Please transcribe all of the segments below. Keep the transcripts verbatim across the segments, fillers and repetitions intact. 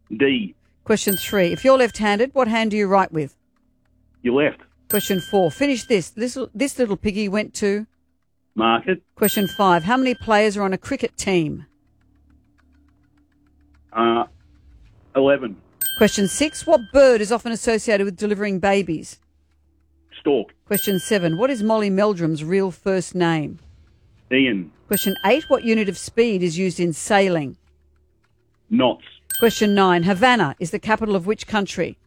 D. Question three. If you're left-handed, what hand do you write with? Your left. Question four. Finish this. This, this little piggy went to... Market. Question five. How many players are on a cricket team? Uh, eleven. Question six. What bird is often associated with delivering babies? Stork. Question seven. What is Molly Meldrum's real first name? Ian. Question eight. What unit of speed is used in sailing? Knots. Question nine. Havana is the capital of which country?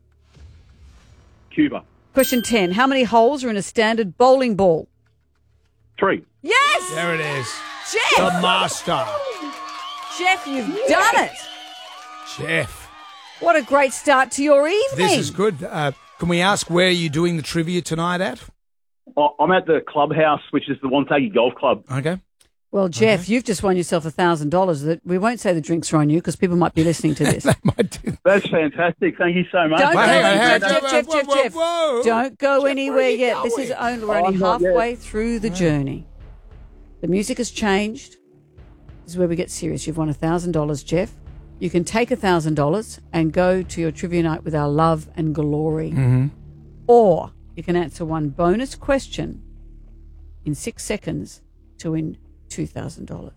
Cuba. Question ten. How many holes are in a standard bowling ball? Three. Yes! There it is. Jeff! The master. Jeff, you've done it. Jeff. What a great start to your evening. This is good. Uh, can we ask where you're doing the trivia tonight at? Oh, I'm at the clubhouse, which is the Wonthaggi Golf Club. Okay. Well, Jeff, okay. You've just won yourself one thousand dollars. That we won't say the drinks are on you because people might be listening to this. They might do that. That's fantastic. Thank you so much. Don't go Hang on, hang anywhere, on. Jeff, Jeff, Whoa, Jeff, whoa, Jeff. whoa. Don't go Jeff, anywhere where are you yet. going? This is only, we're Oh, only not halfway yet. through the journey. The music has changed. This is where we get serious. You've won one thousand dollars, Jeff. You can take one thousand dollars and go to your trivia night with our love and glory. Mm-hmm. Or you can answer one bonus question in six seconds to win two thousand dollars.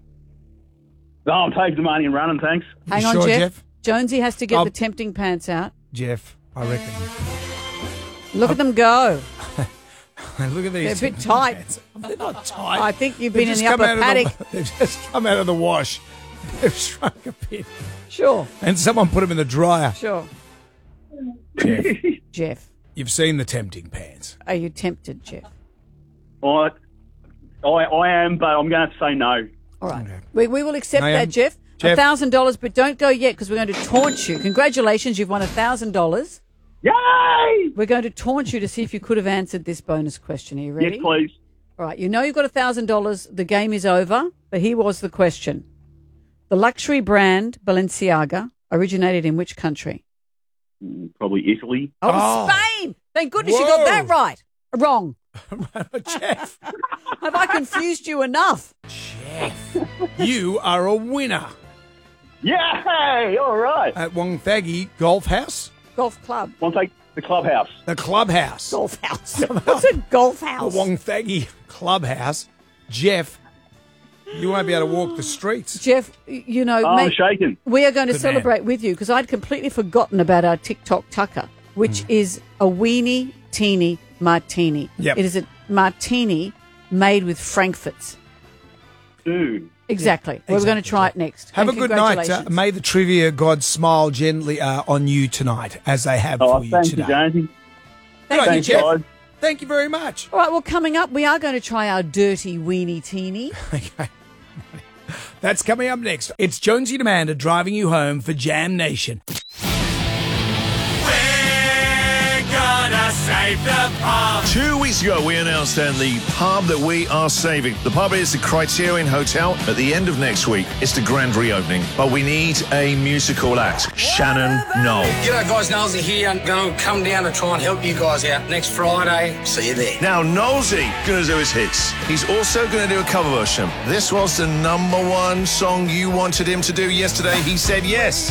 No, I'm taking the money and running, thanks. Hang You on, sure, Jeff. Jeff? Jonesy has to get I'll- the tempting pants out. Jeff, I reckon. Look at them go. Look at these. They're a bit tight. pants. They're not tight. I think you've They've been in just the come upper out of paddock. The, they've just come out of the wash. They've shrunk a bit. Sure, And someone put them in the dryer. sure. Jeff, Jeff, you've seen the tempting pants. are you tempted, Jeff? I, I, I am, but I'm going to have to say no. All right. Okay. We, we will accept I that, am- Jeff. Jeff. one thousand dollars, but don't go yet because we're going to taunt you. Congratulations, you've won one thousand dollars. Yay! We're going to taunt you to see if you could have answered this bonus question. Are you ready? Yes, please. All right. You know you've got one thousand dollars. The game is over, but here was the question. The luxury brand Balenciaga originated in which country? Mm, Probably Italy. Oh, Oh. Spain. Thank goodness you Whoa. got that right. Wrong. Jeff, Have I confused you enough? Jeff, you are a winner Yay! All right. at Wonthaggi Golf House, Golf club. I'll take the clubhouse. the clubhouse, Golf house. What's a golf the house? Wonthaggi Clubhouse. Jeff, you won't be able to walk the streets. Jeff, you know, Oh, I'm mate, shaking. we are going to Good man. celebrate with you because I'd completely forgotten about our TikTok tucker, which Hmm. is a weenie teeny martini. Yep. It is a martini made with frankfurts. Dude. Exactly. Well, we're going to try it next. Have And a good night. Uh, congratulations. may the trivia gods smile gently uh, on you tonight, as they have Oh, for you thank today. you, Jonesy. Good on you, Thanks, Jeff. guys. Thank you very much. All right, well, coming up, we are going to try our dirty weenie teeny. Okay. That's coming up next. It's Jonesy and Amanda driving you home for Jam Nation. Save the pub. Two weeks ago, we announced then the pub that we are saving. The pub is the Criterion Hotel at the end of next week. It's the grand reopening, but we need a musical act. Shannon Knoll. G'day guys, Knowlesy here. I'm going to come down to try and help you guys out next Friday. See you there. Now, Knowlesy going to do his hits. He's also going to do a cover version. This was the number one song you wanted him to do yesterday. He said yes.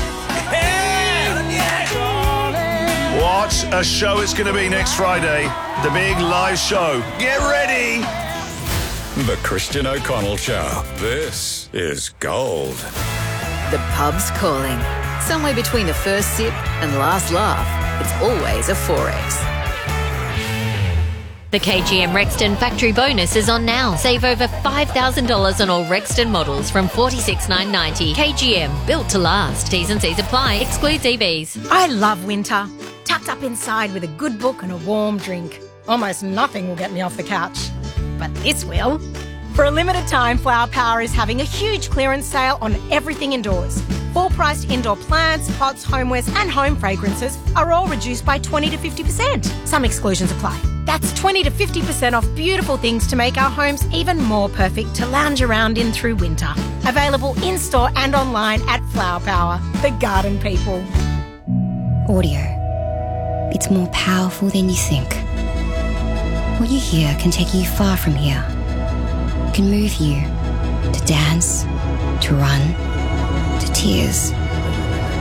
What a show it's going to be next Friday. The big live show. Get ready. The Christian O'Connell Show. This is gold. The pub's calling. Somewhere between the first sip and last laugh, it's always a four X. The K G M Rexton factory bonus is on now. Save over five thousand dollars on all Rexton models from forty-six thousand nine hundred ninety dollars. K G M, built to last. T's and C's apply. Excludes E Bs. I love winter. Tucked up inside with a good book and a warm drink. Almost nothing will get me off the couch. But this will. For a limited time, Flower Power is having a huge clearance sale on everything indoors. Full-priced indoor plants, pots, homewares and home fragrances are all reduced by twenty to fifty percent. Some exclusions apply. That's twenty to fifty percent off beautiful things to make our homes even more perfect to lounge around in through winter. Available in-store and online at Flower Power, the garden people. Audio. It's more powerful than you think. What you hear can take you far from here. It can move you to dance, to run, to tears,